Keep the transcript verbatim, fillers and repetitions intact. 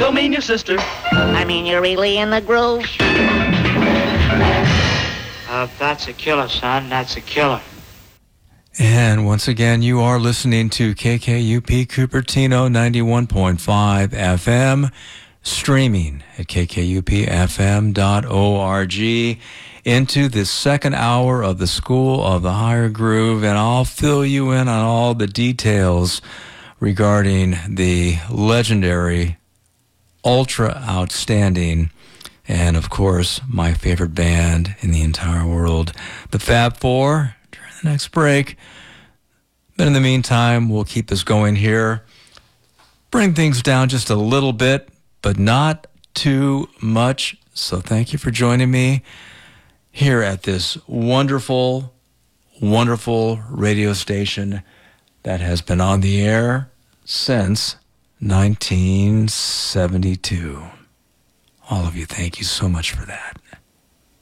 don't mean your sister. I mean, you're really in the groove. Uh, that's a killer, son. That's a killer. And once again, you are listening to K K U P Cupertino ninety-one point five F M, streaming at k k u p f m dot org, into the second hour of the School of the Higher Groove, and I'll fill you in on all the details regarding the legendary, ultra outstanding, and of course, my favorite band in the entire world, the Fab Four, during the next break. But in the meantime, we'll keep this going here. Bring things down just a little bit, but not too much. So thank you for joining me here at this wonderful, wonderful radio station that has been on the air since nineteen seventy-two. All of you, thank you so much for that.